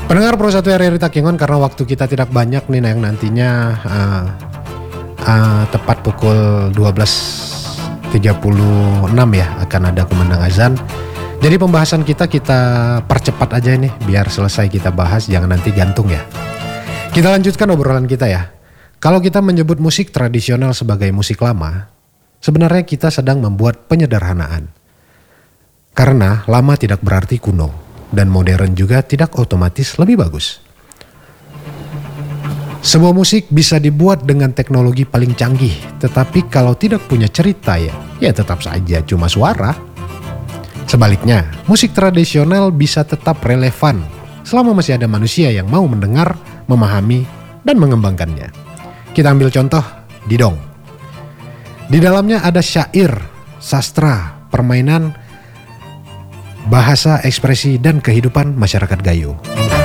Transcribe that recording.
Pendengar Pro 1 RRI Takengon, karena waktu kita tidak banyak nih yang nantinya tepat pukul 12.36 ya akan ada kumandang azan. Jadi pembahasan kita percepat aja nih biar selesai kita bahas, jangan nanti gantung ya. Kita lanjutkan obrolan kita ya. Kalau kita menyebut musik tradisional sebagai musik lama, sebenarnya kita sedang membuat penyederhanaan. Karena lama tidak berarti kuno. Dan modern juga tidak otomatis lebih bagus. Sebuah musik bisa dibuat dengan teknologi paling canggih, tetapi kalau tidak punya cerita ya tetap saja cuma suara. Sebaliknya, musik tradisional bisa tetap relevan selama masih ada manusia yang mau mendengar, memahami, dan mengembangkannya. Kita ambil contoh didong. Di dalamnya ada syair, sastra, permainan, bahasa, ekspresi, dan kehidupan masyarakat Gayo.